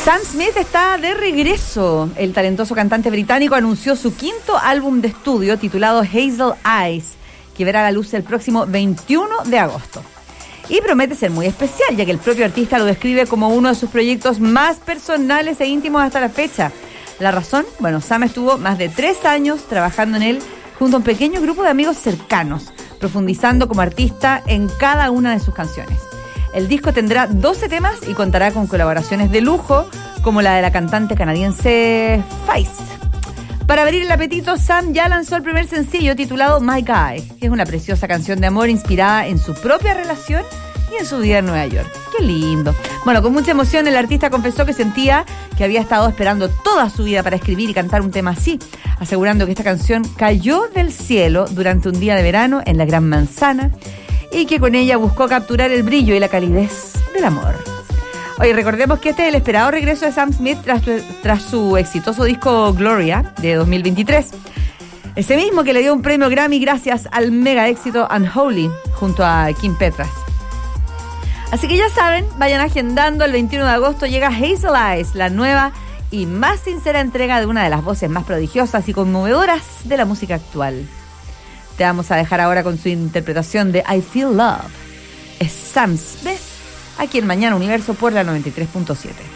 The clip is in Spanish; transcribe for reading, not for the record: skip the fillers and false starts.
Sam Smith está de regreso. El talentoso cantante británico anunció su quinto álbum de estudio titulado Hazel Eyes, que verá la luz el próximo 21 de agosto. Y promete ser muy especial, ya que el propio artista lo describe como uno de sus proyectos más personales e íntimos hasta la fecha. La razón, bueno, Sam estuvo más de 3 años trabajando en él junto a un pequeño grupo de amigos cercanos, profundizando como artista en cada una de sus canciones. El disco tendrá 12 temas y contará con colaboraciones de lujo, como la de la cantante canadiense Feist. Para abrir el apetito, Sam ya lanzó el primer sencillo titulado My Guy, que es una preciosa canción de amor inspirada en su propia relación y en su vida en Nueva York. ¡Qué lindo! Bueno, con mucha emoción el artista confesó que sentía que había estado esperando toda su vida para escribir y cantar un tema así, asegurando que esta canción cayó del cielo durante un día de verano en la Gran Manzana y que con ella buscó capturar el brillo y la calidez del amor. Oye, recordemos que este es el esperado regreso de Sam Smith tras su exitoso disco Gloria de 2023. Ese mismo que le dio un premio Grammy gracias al mega éxito Unholy junto a Kim Petras. Así que ya saben, vayan agendando, el 21 de agosto llega Hazel Eyes, la nueva y más sincera entrega de una de las voces más prodigiosas y conmovedoras de la música actual. Te vamos a dejar ahora con su interpretación de I Feel Love. Es Sam Smith, aquí en Mañana Universo por la 93.7.